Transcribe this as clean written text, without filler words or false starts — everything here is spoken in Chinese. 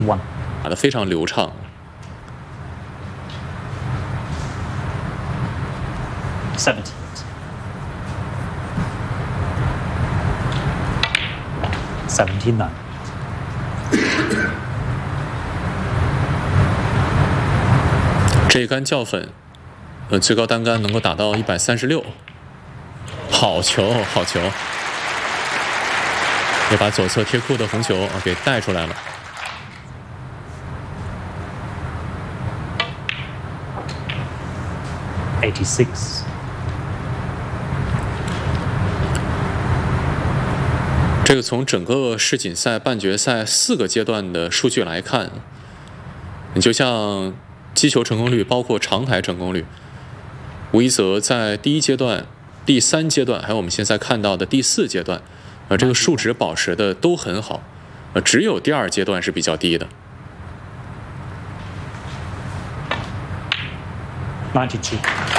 1. 打得非常流畅。 17. 79. 这一杆较粉，最高单杆能够打到136，好球，好球！也把左侧贴库的红球给带出来了。 86. 这个从整个世锦赛半决赛4个阶段的数据来看，你就像击球成功率，包括长台成功率，吴一泽在第1阶段、第3阶段，还有我们现在看到的第4阶段，这个数值保持的都很好，只有第2阶段是比较低的。 92.